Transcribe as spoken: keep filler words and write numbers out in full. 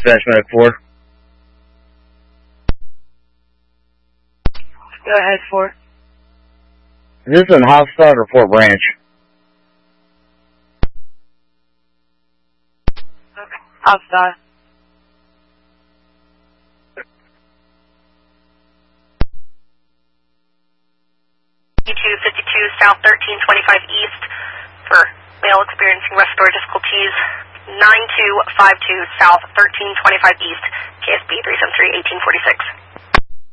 Dispatch Medic four. Go ahead, four. Is this in Hofstad or Fort Branch? Okay. Hofstad. two fifty-two South thirteen twenty-five East for male experiencing respiratory difficulties. nine two five two South thirteen twenty-five East, K S B three seven three eighteen forty-six.